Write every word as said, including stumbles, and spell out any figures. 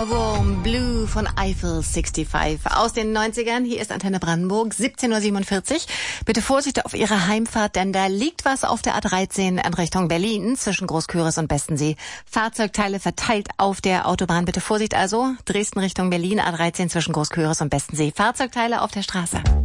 Ohrwurm Blue von Eiffel fünfundsechzig aus den neunzigern. Hier ist Antenne Brandenburg, siebzehn Uhr siebenundvierzig. Bitte Vorsicht auf Ihrer Heimfahrt, denn da liegt was auf der A dreizehn in Richtung Berlin zwischen Großküritz und Bestensee. Fahrzeugteile verteilt auf der Autobahn. Bitte Vorsicht also, Dresden Richtung Berlin, A dreizehn zwischen Großküritz und Bestensee. Fahrzeugteile auf der Straße.